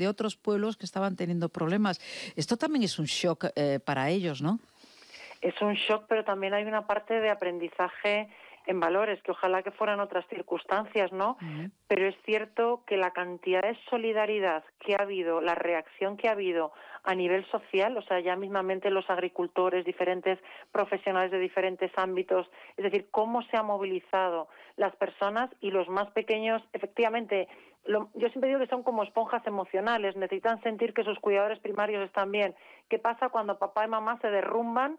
de otros pueblos que estaban teniendo problemas. Esto también es un shock para ellos, ¿no? Es un shock, pero también hay una parte de aprendizaje en valores, que ojalá que fueran otras circunstancias, ¿no? Uh-huh. Pero es cierto que la cantidad de solidaridad que ha habido, la reacción que ha habido a nivel social, o sea, ya mismamente los agricultores, diferentes profesionales de diferentes ámbitos, es decir, cómo se han movilizado las personas y los más pequeños, efectivamente, yo siempre digo que son como esponjas emocionales, necesitan sentir que sus cuidadores primarios están bien. ¿Qué pasa cuando papá y mamá se derrumban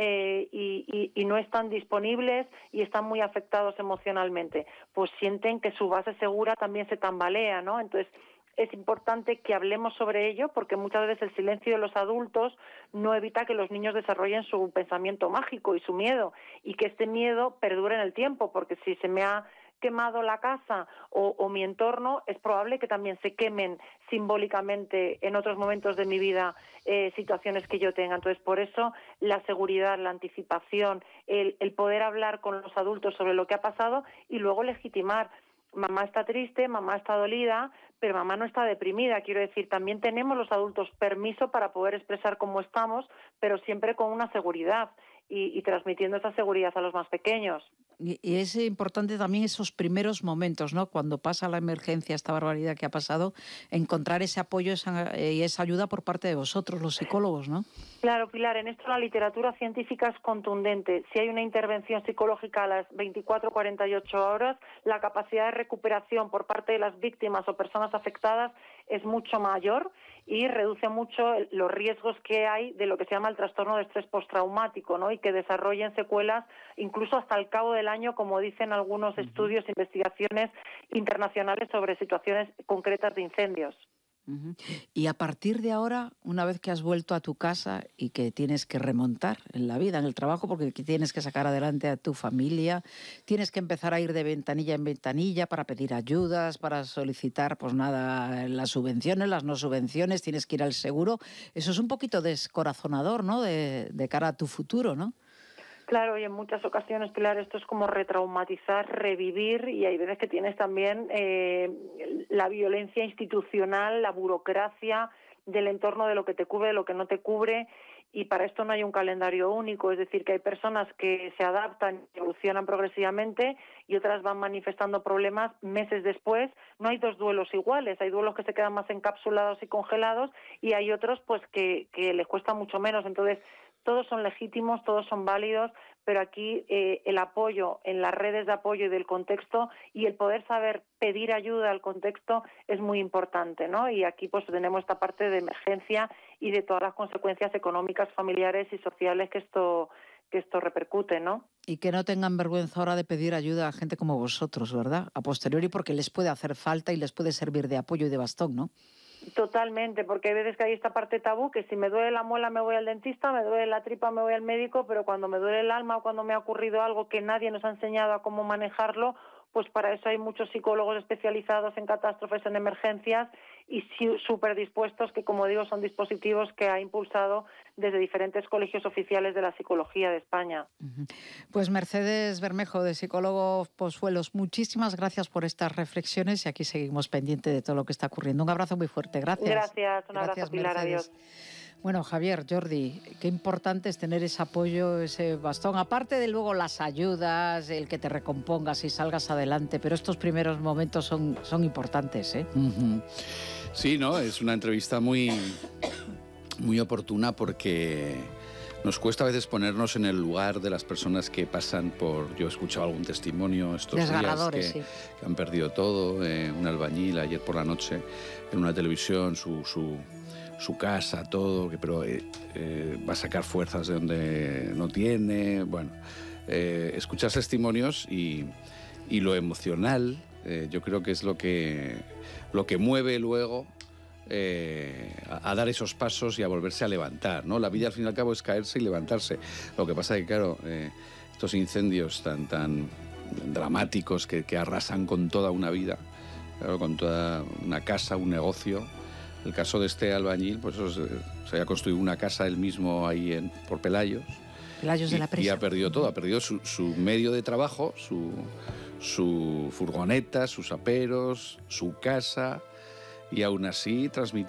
y no están disponibles y están muy afectados emocionalmente? Pues sienten que su base segura también se tambalea, ¿no? Entonces, es importante que hablemos sobre ello porque muchas veces el silencio de los adultos no evita que los niños desarrollen su pensamiento mágico y su miedo, y que este miedo perdure en el tiempo, porque si se me ha quemado la casa o mi entorno, es probable que también se quemen simbólicamente en otros momentos de mi vida situaciones que yo tenga. Entonces, por eso la seguridad, la anticipación, el poder hablar con los adultos sobre lo que ha pasado y luego legitimar. Mamá está triste, mamá está dolida, pero mamá no está deprimida. Quiero decir, también tenemos los adultos permiso para poder expresar cómo estamos, pero siempre con una seguridad y transmitiendo esa seguridad a los más pequeños. Y es importante también esos primeros momentos, ¿no? Cuando pasa la emergencia, esta barbaridad que ha pasado, encontrar ese apoyo y esa ayuda por parte de vosotros, los psicólogos, ¿no? Claro, Pilar, en esto la literatura científica es contundente. Si hay una intervención psicológica a las 24 o 48 horas, la capacidad de recuperación por parte de las víctimas o personas afectadas es mucho mayor y reduce mucho los riesgos que hay de lo que se llama el trastorno de estrés postraumático, ¿no? Y que desarrollen secuelas incluso hasta el cabo del año, como dicen algunos estudios e investigaciones internacionales sobre situaciones concretas de incendios. Uh-huh. Y a partir de ahora, una vez que has vuelto a tu casa y que tienes que remontar en la vida, en el trabajo, porque tienes que sacar adelante a tu familia, tienes que empezar a ir de ventanilla en ventanilla para pedir ayudas, para solicitar, pues nada, las subvenciones, las no subvenciones, tienes que ir al seguro. Eso es un poquito descorazonador, ¿no? De cara a tu futuro, ¿no? Claro, y en muchas ocasiones, Pilar, esto es como retraumatizar, revivir, y hay veces que tienes también la violencia institucional, la burocracia del entorno, de lo que te cubre, de lo que no te cubre, y para esto no hay un calendario único, es decir, que hay personas que se adaptan y evolucionan progresivamente y otras van manifestando problemas meses después. No hay dos duelos iguales, hay duelos que se quedan más encapsulados y congelados y hay otros pues que les cuesta mucho menos. Entonces, todos son legítimos, todos son válidos, pero aquí el apoyo en las redes de apoyo y del contexto y el poder saber pedir ayuda al contexto es muy importante, ¿no? Y aquí pues tenemos esta parte de emergencia y de todas las consecuencias económicas, familiares y sociales que esto repercute, ¿no? Y que no tengan vergüenza ahora de pedir ayuda a gente como vosotros, ¿verdad? A posteriori, porque les puede hacer falta y les puede servir de apoyo y de bastón, ¿no? Totalmente, porque hay veces que hay esta parte tabú, que si me duele la muela me voy al dentista, me duele la tripa me voy al médico, pero cuando me duele el alma o cuando me ha ocurrido algo que nadie nos ha enseñado a cómo manejarlo, pues para eso hay muchos psicólogos especializados en catástrofes, en emergencias y súper dispuestos, que como digo son dispositivos que ha impulsado desde diferentes colegios oficiales de la psicología de España. Pues Mercedes Bermejo, de Psicólogos Pozuelos, muchísimas gracias por estas reflexiones y aquí seguimos pendientes de todo lo que está ocurriendo. Un abrazo muy fuerte, gracias. Gracias, un abrazo, Pilar, Mercedes. Adiós. Bueno, Javier, Jordi, qué importante es tener ese apoyo, ese bastón, aparte de luego las ayudas, el que te recompongas y salgas adelante, pero estos primeros momentos son importantes, ¿eh? Uh-huh. Sí, ¿no? Es una entrevista muy oportuna porque nos cuesta a veces ponernos en el lugar de las personas que pasan por... Yo he escuchado algún testimonio estos días que han perdido todo, un albañil ayer por la noche en una televisión, su casa, todo, pero va a sacar fuerzas de donde no tiene. Bueno, escuchar testimonios y lo emocional, yo creo que es lo que mueve luego a dar esos pasos y a volverse a levantar, ¿no? La vida al fin y al cabo es caerse y levantarse. Lo que pasa es que, claro, estos incendios tan dramáticos que arrasan con toda una vida, claro, con toda una casa, un negocio. El caso de este albañil, pues se había construido una casa él mismo ahí por Pelayos. Pelayos de la Presa. Y ha perdido todo, ha perdido su medio de trabajo, su furgoneta, sus aperos, su casa, y aún así transmitió